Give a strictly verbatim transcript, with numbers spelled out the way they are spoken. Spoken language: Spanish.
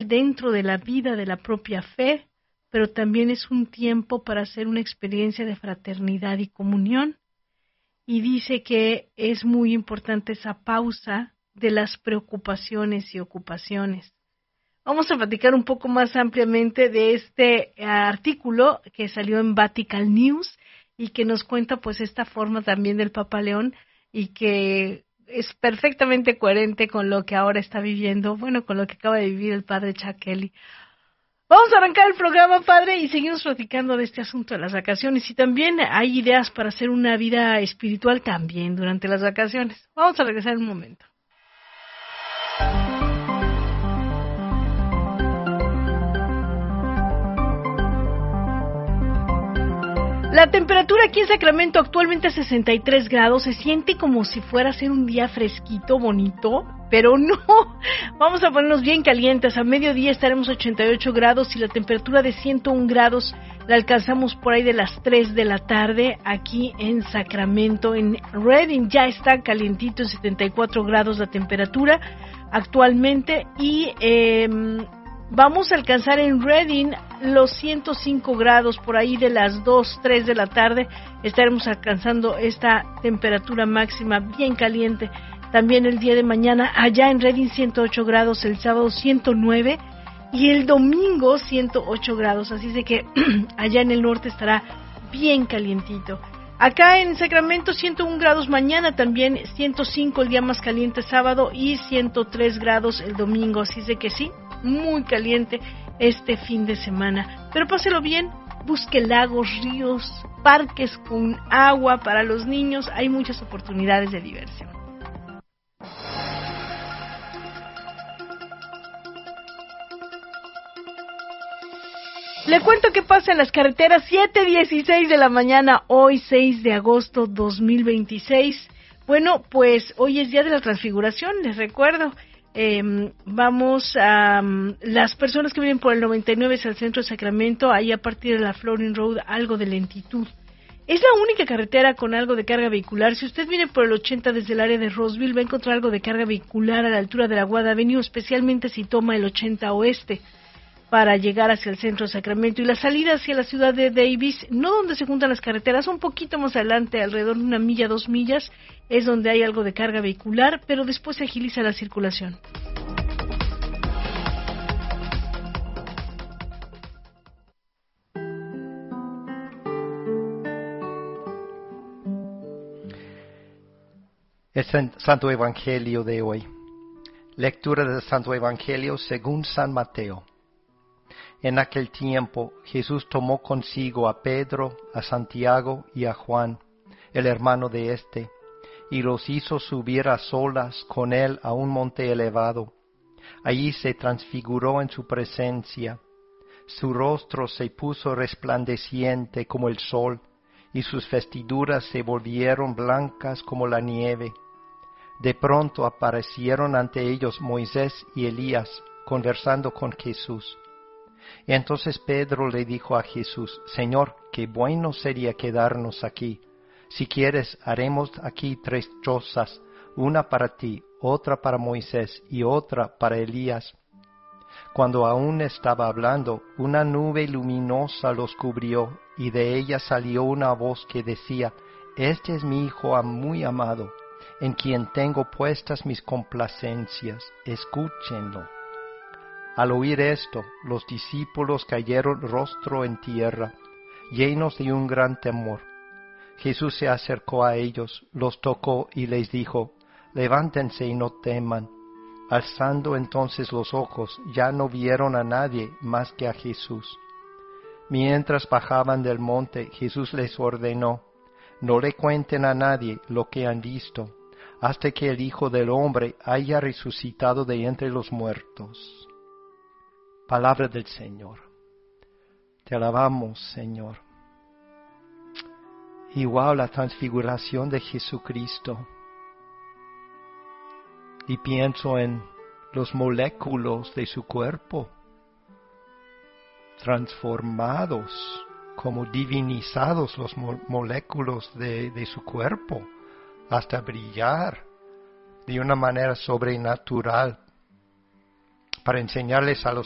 dentro de la vida de la propia fe, pero también es un tiempo para hacer una experiencia de fraternidad y comunión. Y dice que es muy importante esa pausa de las preocupaciones y ocupaciones. Vamos a platicar un poco más ampliamente de este uh, artículo que salió en Vatican News y que nos cuenta pues esta forma también del Papa León y que es perfectamente coherente con lo que ahora está viviendo, bueno, con lo que acaba de vivir el padre Chuck Kelly. Vamos a arrancar el programa, padre, y seguimos platicando de este asunto de las vacaciones. Y también hay ideas para hacer una vida espiritual también durante las vacaciones. Vamos a regresar en un momento. La temperatura aquí en Sacramento actualmente es sesenta y tres grados, se siente como si fuera a ser un día fresquito, bonito, pero no, vamos a ponernos bien calientes, a mediodía estaremos ochenta y ocho grados y la temperatura de ciento uno grados la alcanzamos por ahí de las tres de la tarde aquí en Sacramento. En Redding ya está calientito, en setenta y cuatro grados la temperatura actualmente y eh, vamos a alcanzar en Redding los ciento cinco grados por ahí de las dos, tres de la tarde. Estaremos alcanzando esta temperatura máxima bien caliente. También el día de mañana allá en Redding ciento ocho grados, el sábado ciento nueve y el domingo ciento ocho grados. Así de que allá en el norte estará bien calientito. Acá en Sacramento ciento uno grados mañana, también ciento cinco el día más caliente sábado y ciento tres grados el domingo. Así de que sí, muy caliente este fin de semana, pero páselo bien, busque lagos, ríos, parques con agua para los niños, hay muchas oportunidades de diversión. Le cuento qué pasa en las carreteras. Siete dieciséis de la mañana, hoy seis de agosto dos mil veintiséis. Bueno, pues hoy es día de la Transfiguración, les recuerdo. Eh, vamos a um, las personas que vienen por el noventa y nueve hacia el centro de Sacramento, ahí a partir de la Florin Road, algo de lentitud. Es la única carretera con algo de carga vehicular. Si usted viene por el ochenta desde el área de Roseville, va a encontrar algo de carga vehicular a la altura de la Guada Avenue, especialmente si toma el ochenta oeste para llegar hacia el centro de Sacramento. Y la salida hacia la ciudad de Davis, no donde se juntan las carreteras, un poquito más adelante, alrededor de una milla, dos millas, es donde hay algo de carga vehicular, pero después se agiliza la circulación. El Santo Evangelio de hoy. Lectura del Santo Evangelio según San Mateo. En aquel tiempo Jesús tomó consigo a Pedro, a Santiago y a Juan, el hermano de éste, y los hizo subir a solas con él a un monte elevado. Allí se transfiguró en su presencia. Su rostro se puso resplandeciente como el sol, y sus vestiduras se volvieron blancas como la nieve. De pronto aparecieron ante ellos Moisés y Elías, conversando con Jesús. Y entonces Pedro le dijo a Jesús: Señor, qué bueno sería quedarnos aquí. Si quieres, haremos aquí tres chozas, una para ti, otra para Moisés y otra para Elías. Cuando aún estaba hablando, una nube luminosa los cubrió, y de ella salió una voz que decía: Este es mi Hijo muy amado, en quien tengo puestas mis complacencias, escúchenlo. Al oír esto, los discípulos cayeron rostro en tierra, llenos de un gran temor. Jesús se acercó a ellos, los tocó y les dijo: Levántense y no teman. Alzando entonces los ojos, ya no vieron a nadie más que a Jesús. Mientras bajaban del monte, Jesús les ordenó: No le cuenten a nadie lo que han visto, hasta que el Hijo del Hombre haya resucitado de entre los muertos. Palabra del Señor. Te alabamos, Señor. Igual la transfiguración de Jesucristo. Y pienso en los moléculos de su cuerpo, transformados, como divinizados los mo- moléculos de, de su cuerpo, hasta brillar de una manera sobrenatural, para enseñarles a los